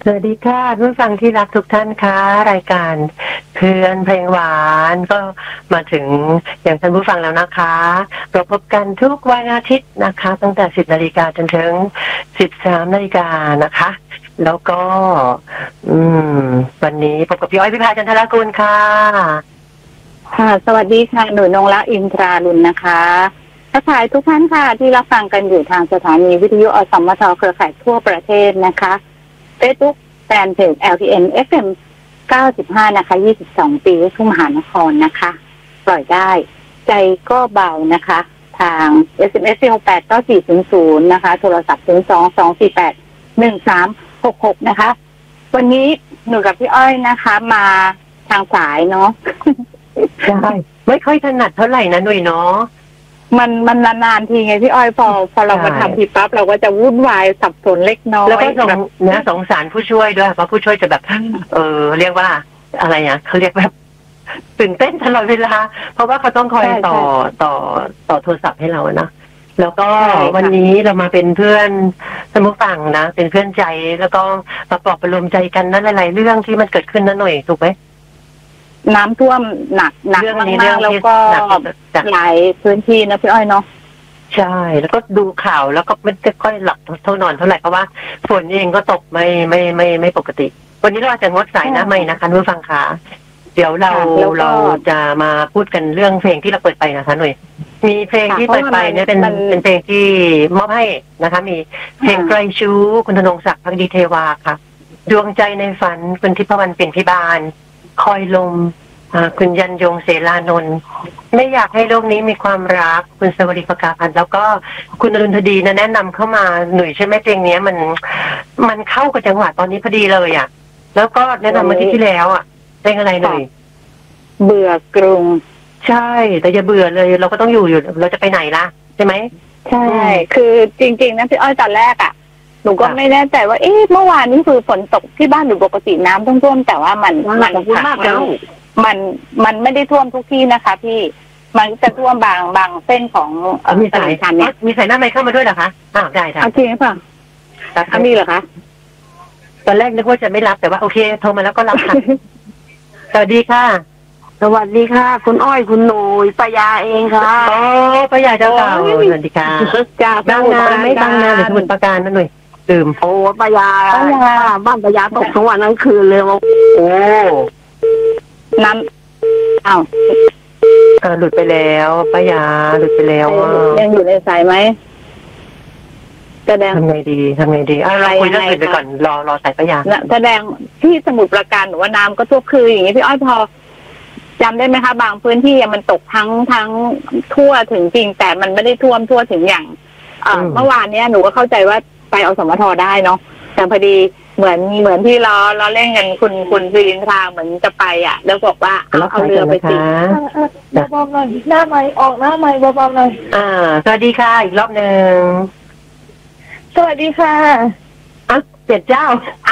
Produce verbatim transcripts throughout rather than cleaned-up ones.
สวัสดีค่ะผู้ฟังที่รักทุกท่านค่ะรายการเพื่อนเพลงหวานก็มาถึงอย่างท่านผู้ฟังแล้วนะคะเราพบกันทุกวันอาทิตย์นะคะตั้งแต่สิบนาฬิกาจนถึงสิบสามนาฬิกานะคะแล้วก็อืมวันนี้พบกับพี่อ้อยพิพาจันทรกุลค่ะค่ะสวัสดีค่ะหนูนงรักอินทราลุนนะคะทักทายทุกท่านค่ะที่รับฟังกันอยู่ทางสถานีวิทยุอสมทเครือข่ายทั่วประเทศนะคะเฟซบุ๊กแฟนเพจ แอล ที เอ็น เอฟ เอ็ม เก้าสิบห้านะคะยี่สิบสองปีลูกทุ่งมหานครนะคะปล่อยได้ใจก็เบานะคะทาง เอส เอ็ม เอส สี่ หก แปด เก้า สี่ ศูนย์ ศูนย์นะคะโทรศัพท์ศูนย์ สอง สอง สี่ แปด หนึ่ง สาม หก หกนะคะวันนี้หนูกับพี่อ้อยนะคะมาทางสายเนาะใช่ไม่ค่อยถนัดเท่าไหร่นะหนุ่ยเนาะมันมันนานๆทีไงพี่อ้อยพอพอเรามาทำทีปั๊บเราก็จะวุ่นวายสับสนเล็กน้อยแล้วก็สงนะสงสารผู้ช่วยด้วยเพราะผู้ช่วยจะแบบเออเรียกว่าอะไรอ่ะเขาเรียกแบบตื่นเต้นตลอดเวลาเพราะว่าเขาต้องคอยต่อต่อต่อโทรศัพท์ให้เรานะแล้วก็วันนี้เรามาเป็นเพื่อนสมุฟังนะเป็นเพื่อนใจแล้วก็มาปลอบประโลมใจกันนั่นหลายๆเรื่องที่มันเกิดขึ้นนั่นหน่อยถูกไหมน้ำท่วมหนักหนักมากๆแล้วก็หลายพื้นที่นะพี่อ้อยเนาะใช่แล้วก็ดูข่าวแล้วก็ไม่ค่อยหลับเท่านอนเท่าไหร่เพราะว่าฝนเองก็ตกไม่ไม่ไม่ไม่ปกติวันนี้เราจะงดสายนะไม่นะคะผู้ฟังคะเดี๋ยวเราเราจะมาพูดกันเรื่องเพลงที่เราเปิดไปนะคะหน่อยมีเพลงที่เปิดไปเนี่ยเป็นเป็นเพลงที่มอบให้นะคะมีเพลงไกลชู้คุณธนงศักดิ์พักดีเทวาค่ะดวงใจในฝันคุณทิพวรรณเป็นพิบาลคอยลมคุณยันยงเสลานนท์ไม่อยากให้โลกนี้มีความรักคุณสวัสดิภกาพันธ์แล้วก็คุณอรุณธดีนะแนะนำเข้ามาหนุ่ยใช่ไหมเพลงนี้มันมันเข้ากับจังหวะตอนนี้พอดีเลยอ่ะแล้วก็แนะนำมาที่ที่แล้วอ่ะเพลงอะไรหน่อยเบื่อกรุงใช่แต่อย่าเบื่อเลยเราก็ต้องอยู่อยู่เราจะไปไหนล่ะใช่ไหมใช่คือจริงๆนะพี่อ้อยตอนแรกอ่ะหนูก็ไม่แน่ใจว่าเอ๊ะเมื่อวานนี้คือฝนตกที่บ้านหนูปกติน้ำท่วมแต่ว่ามันมันท่วมมากแล้วมันมันไม่ได้ท่วมทุกที่นะคะพี่มันจะท่วมบางบางเส้นของมีสายชันเนี่ยมีสายหน้าไม้เข้ามาด้วยเหรอคะอ้าวได้ค่ะโอเคป่ะอ่ะมีเหรอคะตอนแรกนึกว่าจะไม่รับแต่ว่าโอเคโทรมาแล้วก็รับค่ะสวัสดีค่ะสวัสดีค่ะคุณอ้อยคุณหนุ่ยปยาเองค่ะโอ้ปยาเจ้าเก่าสวัสดีค่ะจากบางนาไม่บางนาหรือสมุทรปราการนั่นหน่อยดื่มโอ้ปยาบ้านปยาตกทั้งวันทั้งคืนเลยโอ้น้ำอ้าวเออหลุดไปแล้วป้ายาหลุดไปแล้วยังอยู่ในสายไหมแสดงทำไงดีทำไงดีอะไรคุยเรื่องอื่นไปก่อนรอรอสายป้ายาแสดงที่สมุทรปราการหรือว่าน้ำก็ท่วมคืออย่างนี้พี่อ้อยพอจำได้ไหมคะบางพื้นที่มันตกทั้งทั้งทั่วถึงจริงแต่มันไม่ได้ท่วมทั่วถึงอย่างเมื่อวานเนี้ยหนูก็เข้าใจว่าไปอสมทได้เนาะแต่พอดีเหมือนเหมือนที่เราเราเล่นกันคุณคุณซีรินทราเหมือนจะไปอ่ะแล้วบอกว่าเอาเอาเรือไปติดเบาๆหน่อยหน้าไม้ออกหน้าไม้เบาๆหน่อยอ่าสวัสดีค่ะอีกรอบหนึ่งสวัสดีค่ะอ่ะเจ็ดเจ้า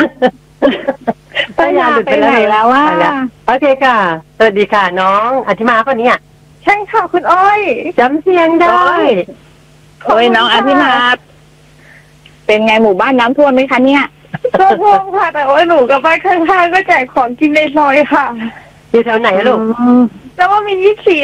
ป้ายาไปไหนแล้วว่าโอเคค่ะสวัสดีค่ะน้องอธิมาป่ะเนี่ยใช่ค่ะคุณอ้อยจำเสียงได้โอ้ยน้องอธิมาเป็นไงหมู่บ้านน้ำท่วมไหมคะเนี่ยท่วมค่ะแต่ว่าหนูกับบ้านข้างๆก็แจกของกินในซอยค่ะอยู่แถวไหนลูกแล้วว่ามียี่สิบ